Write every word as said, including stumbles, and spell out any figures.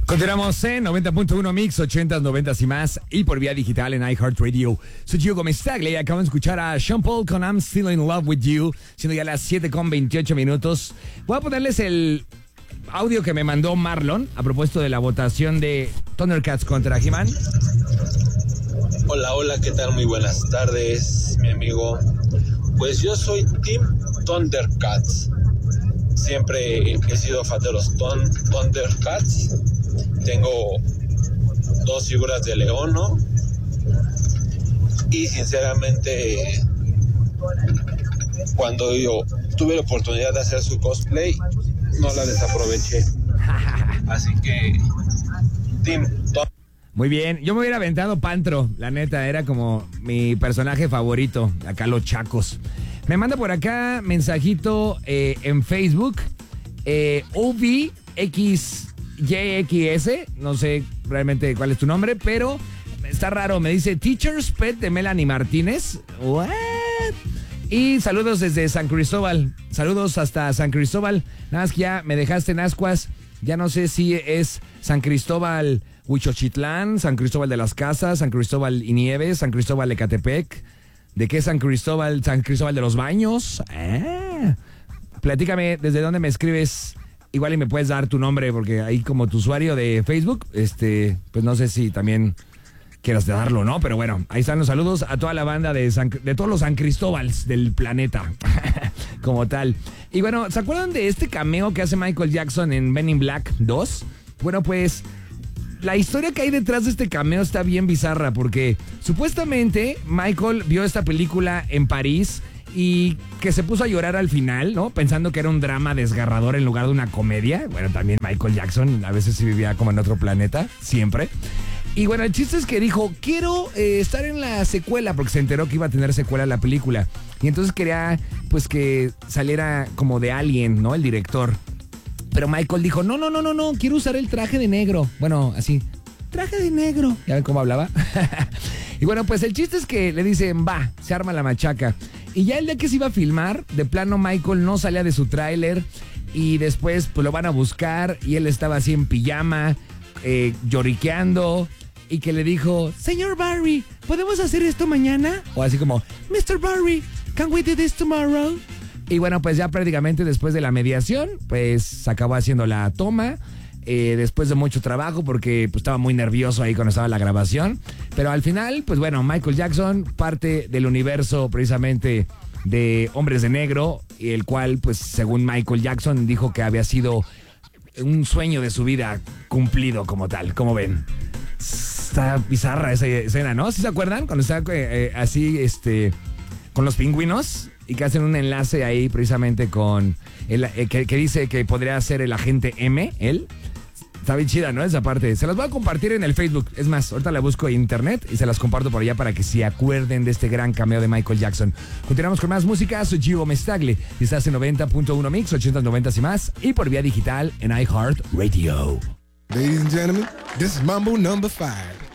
Continuamos en noventa punto uno Mix, ochentas, noventas y más, y por vía digital en iHeartRadio. Soy Gio Gómez Tagle y acabamos de escuchar a Sean Paul con I'm Still in Love with You, siendo ya las siete con veintiocho minutos. Voy a ponerles el audio que me mandó Marlon a propósito de la votación de Thundercats contra He-Man. Hola, hola, ¿qué tal? Muy buenas tardes, mi amigo. Pues yo soy Team Thundercats. Siempre he sido fan de los Thun- Thundercats. Tengo dos figuras de león, ¿no? Y sinceramente, cuando yo tuve la oportunidad de hacer su cosplay, no la desaproveché. Así que, Team Thundercats. Muy bien, yo me hubiera aventado Pantro, la neta, era como mi personaje favorito, acá los chacos. Me manda por acá mensajito eh, en Facebook, eh, O V X Y X S, no sé realmente cuál es tu nombre, pero está raro, me dice Teacher's Pet de Melanie Martínez. ¿What? Y saludos desde San Cristóbal, saludos hasta San Cristóbal, nada más que ya me dejaste en ascuas, ya no sé si es San Cristóbal Huichochitlán, San Cristóbal de las Casas, San Cristóbal y Nieves, San Cristóbal de Catepec. ¿De qué San Cristóbal? San Cristóbal de los Baños. Ah, platícame desde dónde me escribes. Igual y me puedes dar tu nombre, porque ahí como tu usuario de Facebook, este, pues no sé si también quieras darlo, ¿no? Pero bueno, ahí están los saludos a toda la banda de, San, de todos los San Cristóbals del planeta, como tal. Y bueno, ¿se acuerdan de este cameo que hace Michael Jackson en Men in Black dos? Bueno, pues la historia que hay detrás de este cameo está bien bizarra porque supuestamente Michael vio esta película en París y que se puso a llorar al final, ¿no? Pensando que era un drama desgarrador en lugar de una comedia. Bueno, también Michael Jackson a veces sí vivía como en otro planeta, siempre. Y bueno, el chiste es que dijo, quiero eh, estar en la secuela, porque se enteró que iba a tener secuela la película. Y entonces quería, pues, que saliera como de Alien, ¿no? El director. Pero Michael dijo, no, no, no, no, no, quiero usar el traje de negro. Bueno, así, traje de negro. ¿Ya ven cómo hablaba? Y bueno, pues el chiste es que le dicen, va, se arma la machaca. Y ya el día que se iba a filmar, de plano Michael no salía de su tráiler. Y después, pues lo van a buscar. Y él estaba así en pijama, eh, lloriqueando. Y que le dijo, señor Barry, ¿podemos hacer esto mañana? O así como, mister Barry, can we do this tomorrow? Y bueno, pues ya prácticamente después de la mediación, pues se acabó haciendo la toma, eh, después de mucho trabajo, porque pues, estaba muy nervioso ahí cuando estaba la grabación. Pero al final, pues bueno, Michael Jackson, parte del universo precisamente de Hombres de Negro, el cual, pues según Michael Jackson, dijo que había sido un sueño de su vida cumplido como tal, como ven. Está bizarra esa escena, ¿no? ¿Sí se acuerdan? Cuando está eh, así, este, con los pingüinos y que hacen un enlace ahí precisamente con el, eh, que, que dice que podría ser el agente M, él. Está bien chida, ¿no? Esa parte. Se las voy a compartir en el Facebook. Es más, ahorita la busco en internet y se las comparto por allá para que se acuerden de este gran cameo de Michael Jackson. Continuamos con más música. Soy Gio Gómez Tagle y estás en noventa punto uno Mix, ochentas, noventas y más, y por vía digital en iHeartRadio. Ladies and gentlemen, this is Mambo number five.